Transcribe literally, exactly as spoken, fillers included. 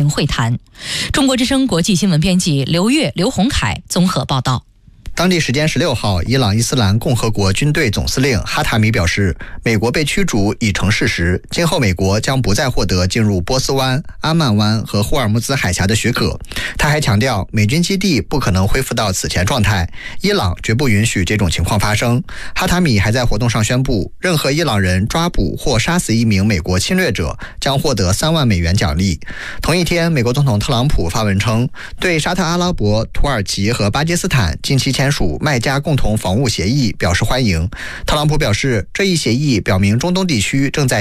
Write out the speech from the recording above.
行会谈。中国之声国际新闻编辑刘越、刘洪凯综合报道。 当地时间十六号，伊朗伊斯兰共和国军队总司令哈塔米表示，美国被驱逐已成事实，今后美国将不再获得进入波斯湾、阿曼湾和霍尔木兹海峡的许可。他还强调，美军基地不可能恢复到此前状态，伊朗绝不允许这种情况发生。哈塔米还在活动上宣布，任何伊朗人抓捕或杀死一名美国侵略者将获得三万美元奖励。同一天，美国总统特朗普发文称，对沙特阿拉伯、土耳其和巴基斯坦近期签署麦加共同防务协议表示欢迎。特朗普表示，这一协议表明中东地区正在